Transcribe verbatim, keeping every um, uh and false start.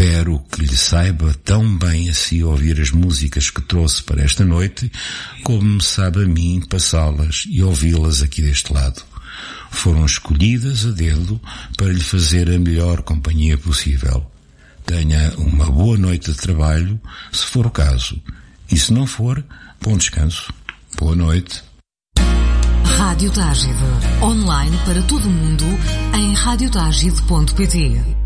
Espero que lhe saiba tão bem a si ouvir as músicas que trouxe para esta noite, como me sabe a mim passá-las e ouvi-las aqui deste lado. Foram escolhidas a dedo para lhe fazer a melhor companhia possível. Tenha uma boa noite de trabalho, se for o caso. E se não for, bom descanso. Boa noite. Rádio Tágide. Online para todo o mundo em rádio tágide ponto pt.